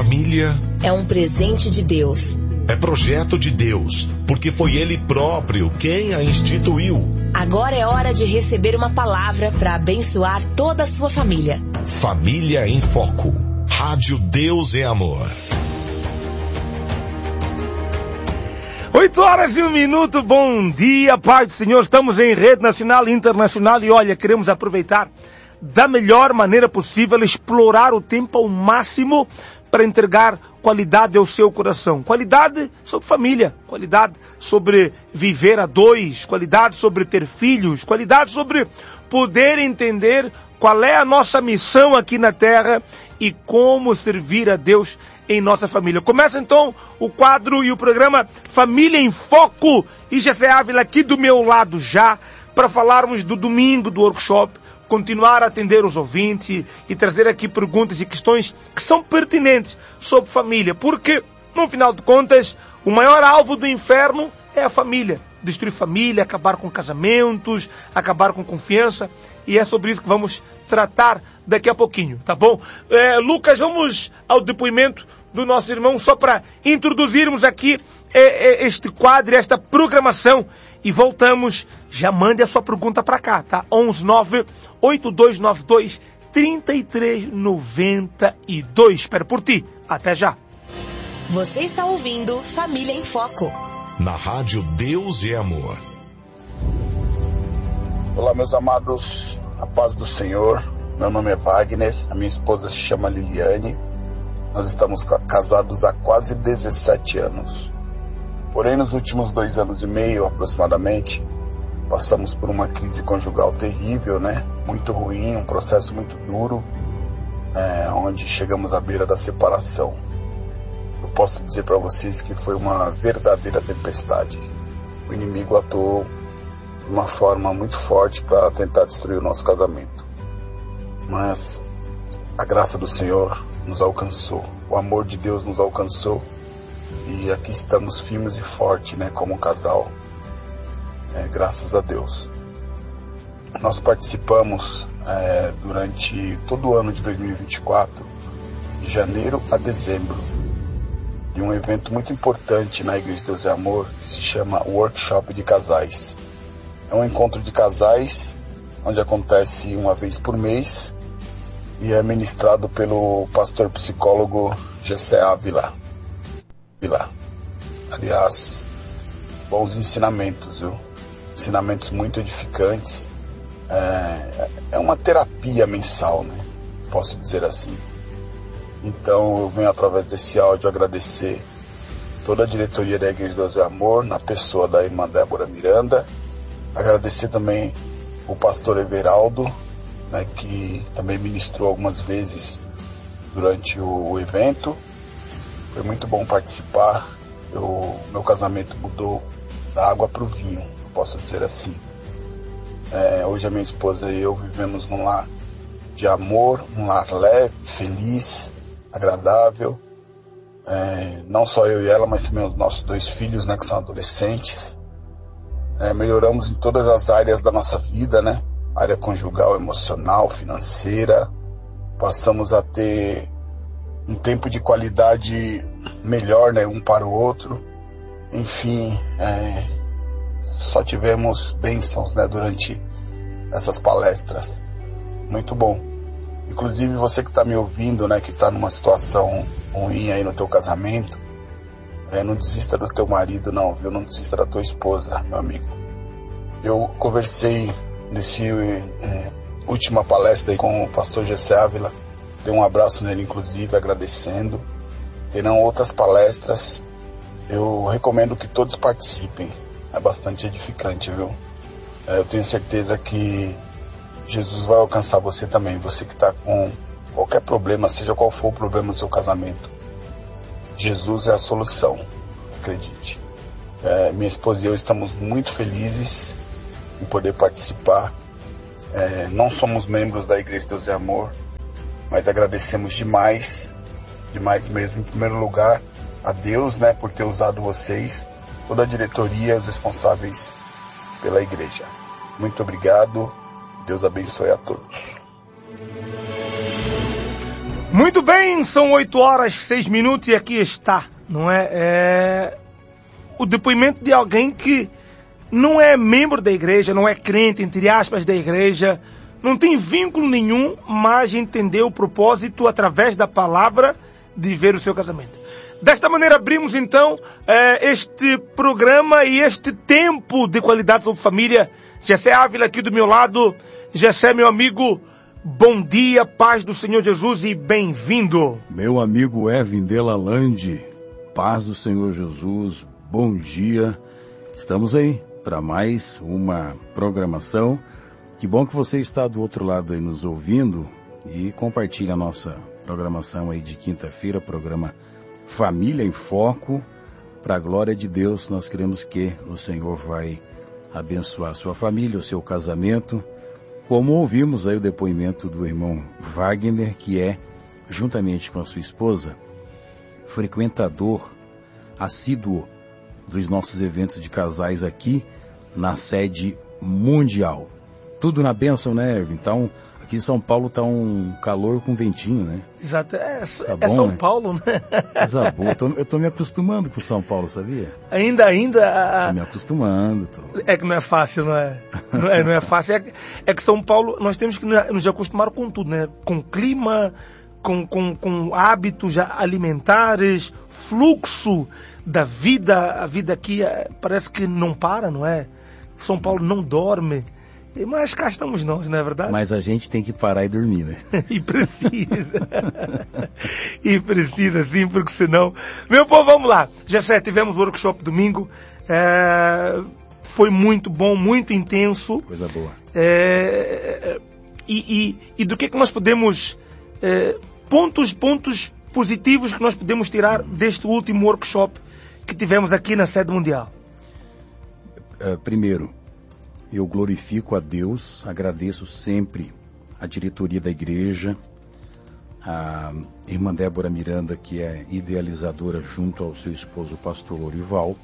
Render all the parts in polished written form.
Família é um presente de Deus. É projeto de Deus, porque foi Ele próprio quem a instituiu. Agora é hora de receber uma palavra para abençoar toda a sua família. Família em Foco. Rádio Deus é Amor. 8h01. Bom dia, Pai do Senhor. Estamos em rede nacional e internacional e olha, queremos aproveitar da melhor maneira possível, explorar o tempo ao máximo para entregar qualidade ao seu coração. Qualidade sobre família, qualidade sobre viver a dois, qualidade sobre ter filhos, qualidade sobre poder entender qual é a nossa missão aqui na Terra e como servir a Deus em nossa família. Começa então o quadro e o programa Família em Foco e Jessé Ávila aqui do meu lado já para falarmos do domingo do workshop, continuar a atender os ouvintes e trazer aqui perguntas e questões que são pertinentes sobre família, porque, no final de contas, o maior alvo do inferno é a família. Destruir família, acabar com casamentos, acabar com confiança, e é sobre isso que vamos tratar daqui a pouquinho, tá bom? Lucas, vamos ao depoimento do nosso irmão, só para introduzirmos aqui este quadro, esta programação, e voltamos. Já mande a sua pergunta para cá, tá? 119-8292-3392. Espero por ti. Até já. Você está ouvindo Família em Foco. Na Rádio Deus é Amor. Olá, meus amados. A paz do Senhor. Meu nome é Wagner. A minha esposa se chama Liliane. Nós estamos casados há quase 17 anos. Porém, nos últimos 2 anos e meio, aproximadamente, passamos por uma crise conjugal terrível, né? Muito ruim, um processo muito duro, onde chegamos à beira da separação. Eu posso dizer para vocês que foi uma verdadeira tempestade. O inimigo atuou de uma forma muito forte para tentar destruir o nosso casamento. Mas a graça do Senhor nos alcançou, o amor de Deus nos alcançou, e aqui estamos firmes e fortes, né, como um casal, graças a Deus. Nós participamos durante todo o ano de 2024, de janeiro a dezembro, de um evento muito importante na Igreja de Deus é Amor, que se chama Workshop de Casais. É um encontro de casais, onde acontece uma vez por mês, e é ministrado pelo pastor psicólogo Jessé Ávila. Aliás, bons ensinamentos, viu? Ensinamentos muito edificantes. É uma terapia mensal, né? Posso dizer assim. Então eu venho através desse áudio agradecer toda a diretoria da Igreja de Deus é Amor, na pessoa da irmã Débora Miranda. Agradecer também o pastor Everaldo, né, que também ministrou algumas vezes durante o evento. Foi muito bom participar. Meu casamento mudou da água para o vinho, eu posso dizer assim. Hoje a minha esposa e eu vivemos num lar de amor, um lar leve, feliz, agradável. Não só eu e ela, mas também os nossos 2 filhos, né, que são adolescentes. Melhoramos em todas as áreas da nossa vida, né? Área conjugal, emocional, financeira. Passamos a ter um tempo de qualidade melhor, né, um para o outro. Enfim, só tivemos bênçãos, né, durante essas palestras. Muito bom. Inclusive você que está me ouvindo, né, que está numa situação ruim aí no teu casamento, não desista do teu marido não, viu? Não desista da tua esposa, meu amigo. Eu conversei nesse última palestra aí com o pastor Jessé Ávila. Dei um abraço nele, inclusive, agradecendo. Terão outras palestras. Eu recomendo que todos participem. É bastante edificante, viu? Eu tenho certeza que Jesus vai alcançar você também. Você que está com qualquer problema, seja qual for o problema do seu casamento. Jesus é a solução. Acredite. Minha esposa e eu estamos muito felizes em poder participar. Não somos membros da Igreja de Deus é Amor, mas agradecemos demais mesmo, em primeiro lugar, a Deus, né, por ter usado vocês, toda a diretoria, os responsáveis pela igreja. Muito obrigado, Deus abençoe a todos. Muito bem, são 8h06 e aqui está, não é? O depoimento de alguém que não é membro da igreja, não é crente, entre aspas, da igreja, não tem vínculo nenhum, mas entendeu o propósito através da palavra de ver o seu casamento. Desta maneira abrimos então este programa e este tempo de qualidade sobre família. Gessé Ávila aqui do meu lado. Gessé, meu amigo, bom dia, paz do Senhor Jesus e bem-vindo. Meu amigo Evin Delalande, paz do Senhor Jesus, bom dia. Estamos aí para mais uma programação. Que bom que você está do outro lado aí nos ouvindo e compartilha a nossa programação aí de quinta-feira, programa Família em Foco. Para a glória de Deus, nós queremos que o Senhor vai abençoar a sua família, o seu casamento, como ouvimos aí o depoimento do irmão Wagner, que é, juntamente com a sua esposa, frequentador assíduo dos nossos eventos de casais aqui na sede mundial. Tudo na bênção, né, Erwin? Então, aqui em São Paulo tá um calor com ventinho, né? Exato, tá bom, São né? Paulo, né? Coisa boa. Eu tô me acostumando com São Paulo, sabia? Ainda. Tô me acostumando. É que não é fácil, não é? Não é fácil. É que São Paulo, nós temos que nos acostumar com tudo, né? Com clima, com hábitos alimentares, fluxo da vida. A vida aqui parece que não para, não é? São Paulo não dorme. Mas cá estamos nós, não é verdade? Mas a gente tem que parar e dormir, né? E precisa. E precisa sim, porque senão... Meu povo, vamos lá. Gessé, tivemos o workshop domingo. Foi muito bom, muito intenso. Coisa boa. E do que nós podemos... pontos positivos que nós podemos tirar deste último workshop que tivemos aqui na sede mundial? Primeiro, eu glorifico a Deus, agradeço sempre a diretoria da igreja, a irmã Débora Miranda, que é idealizadora junto ao seu esposo, o pastor Lorival.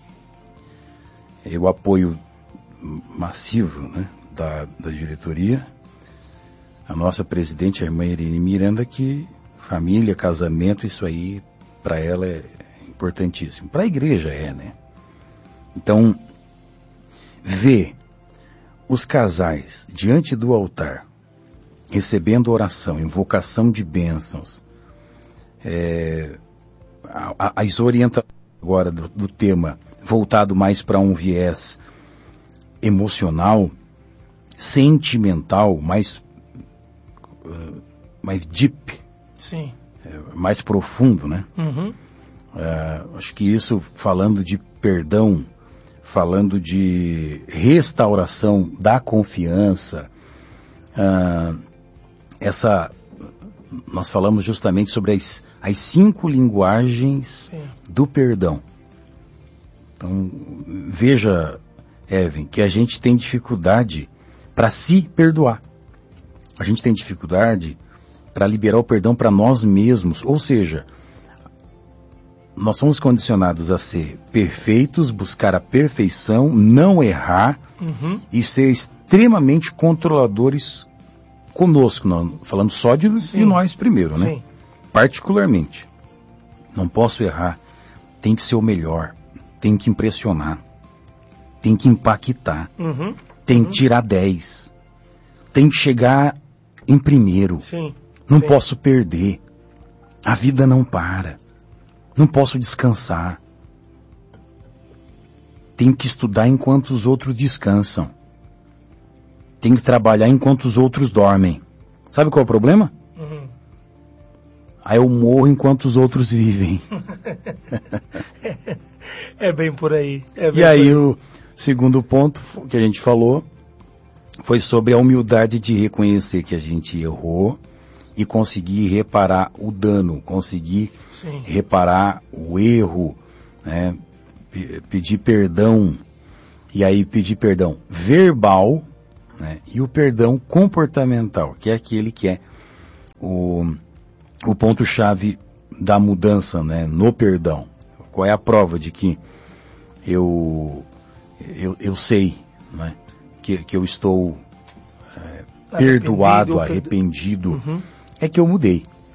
O apoio massivo, né, da diretoria. A nossa presidente, a irmã Irene Miranda, que família, casamento, isso aí para ela é importantíssimo. Para a igreja né? Então, ver os casais diante do altar, recebendo oração, invocação de bênçãos, as orientações agora do tema voltado mais para um viés emocional, sentimental, mais deep, sim, mais profundo, né? Uhum. Acho que isso, falando de perdão, falando de restauração da confiança, nós falamos justamente sobre as 5 linguagens sim, do perdão. Então, veja, Evin, que a gente tem dificuldade para se perdoar. A gente tem dificuldade para liberar o perdão para nós mesmos, ou seja, nós somos condicionados a ser perfeitos, buscar a perfeição, não errar, uhum, e ser extremamente controladores conosco, falando só de nós primeiro, né? Sim. Particularmente. Não posso errar, tem que ser o melhor, tem que impressionar, tem que impactar, uhum, tem que tirar 10, tem que chegar em primeiro, sim, não sim, posso perder, a vida não para. Não posso descansar. Tenho que estudar enquanto os outros descansam. Tenho que trabalhar enquanto os outros dormem. Sabe qual é o problema? uhum. Aí eu morro enquanto os outros vivem. É bem por aí. E aí o segundo ponto que a gente falou foi sobre a humildade de reconhecer que a gente errou e conseguir reparar o dano, conseguir sim, reparar o erro, né? Pedir perdão, e aí pedir perdão verbal, né? E o perdão comportamental, que é aquele que é o ponto-chave da mudança, né? No perdão. Qual é a prova de que eu sei, né? Que eu estou perdoado, arrependido, uhum, é que eu mudei.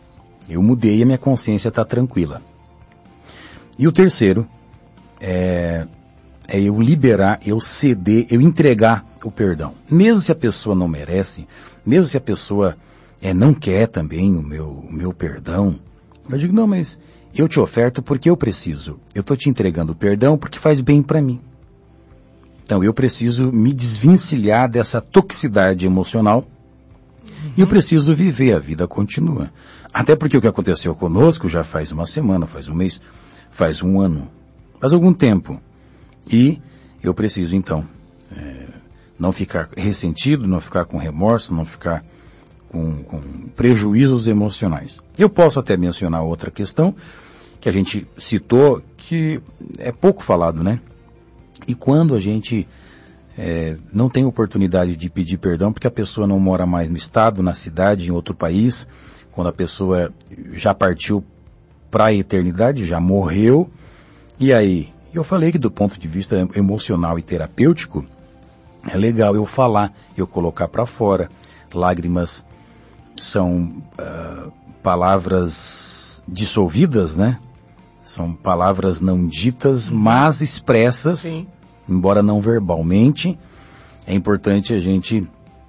Eu mudei e a minha consciência está tranquila. E o terceiro é eu liberar, eu ceder, eu entregar o perdão. Mesmo se a pessoa não merece, mesmo se a pessoa não quer também o meu perdão, eu digo, não, mas eu te oferto porque eu preciso. Eu estou te entregando o perdão porque faz bem para mim. Então eu preciso me desvencilhar dessa toxicidade emocional e eu preciso viver, a vida continua. Até porque o que aconteceu conosco já faz uma semana, faz um mês, faz um ano, faz algum tempo. E eu preciso então não ficar ressentido, não ficar com remorso, não ficar com prejuízos emocionais. Eu posso até mencionar outra questão que a gente citou, que é pouco falado, né? E quando a gente não tem oportunidade de pedir perdão, porque a pessoa não mora mais no estado, na cidade, em outro país, quando a pessoa já partiu para a eternidade, já morreu, e aí, eu falei que do ponto de vista emocional e terapêutico, é legal eu falar, eu colocar para fora. Lágrimas são palavras dissolvidas, né? São palavras não ditas, mas expressas, sim, embora não verbalmente. É importante a gente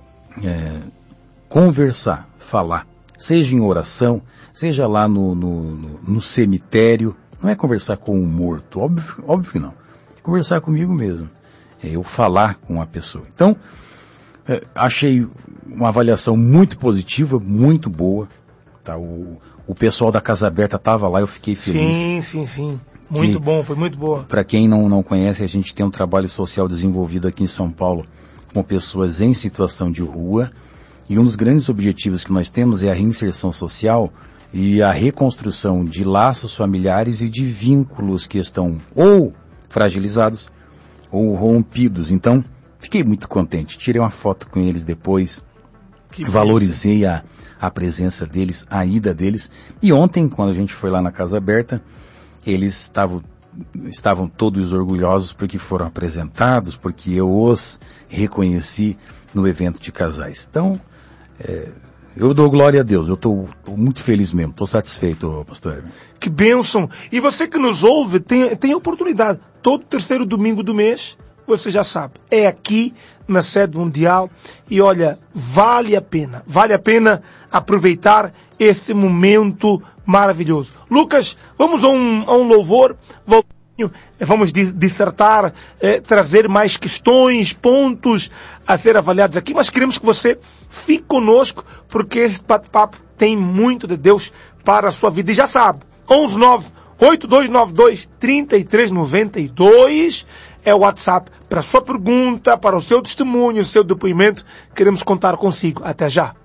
conversar, falar, seja em oração, seja lá no cemitério. Não é conversar com um morto, óbvio que não. É conversar comigo mesmo. É eu falar com a pessoa. Então, achei uma avaliação muito positiva, muito boa. Tá? O pessoal da Casa Aberta estava lá, eu fiquei feliz. Sim. Muito bom, foi muito boa. Para quem não conhece, a gente tem um trabalho social desenvolvido aqui em São Paulo com pessoas em situação de rua. E um dos grandes objetivos que nós temos é a reinserção social e a reconstrução de laços familiares e de vínculos que estão ou fragilizados ou rompidos. Então, fiquei muito contente. Tirei uma foto com eles depois, valorizei a presença deles, a ida deles. E ontem, quando a gente foi lá na Casa Aberta, eles estavam todos orgulhosos porque foram apresentados, porque eu os reconheci no evento de casais. Então, eu dou glória a Deus, eu estou muito feliz mesmo, estou satisfeito, pastor Hermes. Que bênção! E você que nos ouve, tem oportunidade. Todo terceiro domingo do mês, você já sabe, é aqui na sede mundial. E olha, vale a pena aproveitar esse momento maravilhoso. Lucas, vamos a um louvor, vamos dissertar, trazer mais questões, pontos a ser avaliados aqui, mas queremos que você fique conosco, porque este bate-papo tem muito de Deus para a sua vida. E já sabe, 119-8292-3392 é o WhatsApp para a sua pergunta, para o seu testemunho, o seu depoimento. Queremos contar consigo. Até já.